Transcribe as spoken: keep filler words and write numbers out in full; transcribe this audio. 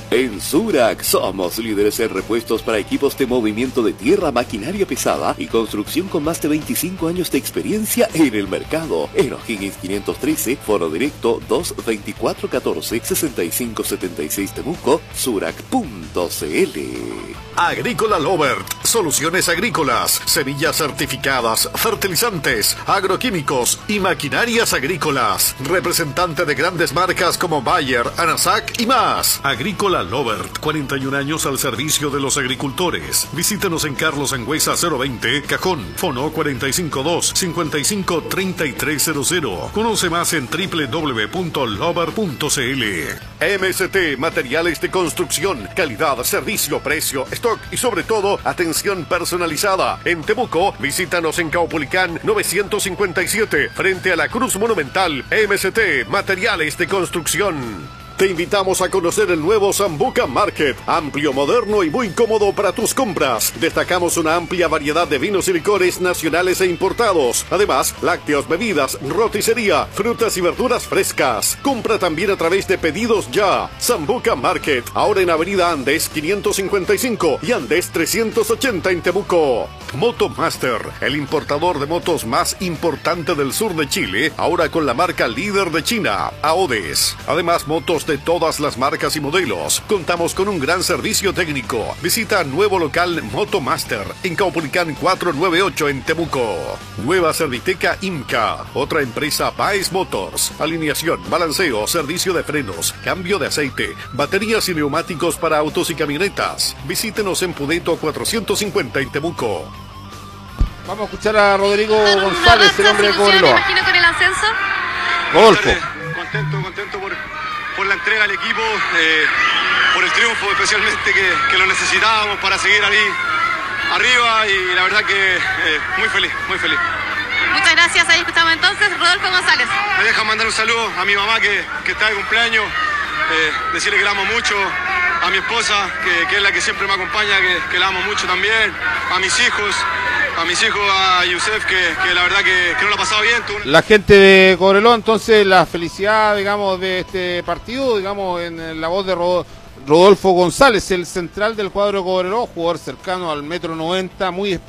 En Surac somos líderes en repuestos para equipos de movimiento de tierra, maquinaria pesada y construcción con más de veinticinco años de experiencia en el mercado. En O'Higgins quinientos trece, foro directo dos veinticuatro catorce sesenta y cinco setenta y seis Temuco, surac punto cl. Agrícola Lovert, soluciones agrícolas, semillas certificadas, fertilizantes, agroquímicos y maquinarias agrícolas. Representante de grandes marcas como Bayer, Anasac y más. Agrícola Lovert, cuarenta y un años al servicio de los agricultores. Visítenos en Carlos Angüesa cero veinte, Cajón, Fono cuatro cinco dos, cinco cinco tres tres cero cero. Conoce más en doble u doble u doble u punto lovert punto cl. M S T, materiales de construcción, calidad, servicio, precio, stock y sobre todo, atención personalizada. En Temuco, visítanos en Caupolicán novecientos cincuenta y siete, frente a la Cruz Monumental. M S T, materiales de construcción. Te invitamos a conocer el nuevo Sambuca Market, amplio, moderno y muy cómodo para tus compras. Destacamos una amplia variedad de vinos y licores nacionales e importados. Además, lácteos, bebidas, roticería, frutas y verduras frescas. Compra también a través de Pedidos Ya. Sambuca Market, ahora en Avenida Andes quinientos cincuenta y cinco y Andes trescientos ochenta en Temuco. Motomaster, el importador de motos más importante del sur de Chile, ahora con la marca líder de China, Aodes. Además, motos de todas las marcas y modelos. Contamos con un gran servicio técnico. Visita nuevo local Motomaster en Caupolicán cuatrocientos noventa y ocho en Temuco. Nueva Serviteca IMCA, otra empresa Baez Motors. Alineación, balanceo, servicio de frenos, cambio de aceite, baterías y neumáticos para autos y camionetas. Visítenos en Pudeto cuatrocientos cincuenta en Temuco. Vamos a escuchar a Rodrigo González, el hombre de Cobreloa. Imagino con el ascenso. Rodolfo. Contento, contento por, por la entrega al equipo, eh, por el triunfo especialmente que, que lo necesitábamos para seguir ahí arriba y la verdad que eh, muy feliz, muy feliz. Muchas gracias, ahí escuchamos entonces Rodolfo González. Me deja mandar un saludo a mi mamá que, que está de cumpleaños, eh, decirle que la amo mucho, a mi esposa que, que es la que siempre me acompaña, que, que la amo mucho también, a mis hijos. A mis hijos, a Yusef, que, que la verdad que, que no lo ha pasado bien. Tú... La gente de Cobreloa, entonces, la felicidad, digamos, de este partido, digamos, en la voz de Rodolfo González, el central del cuadro de Cobreloa, jugador cercano al metro noventa, muy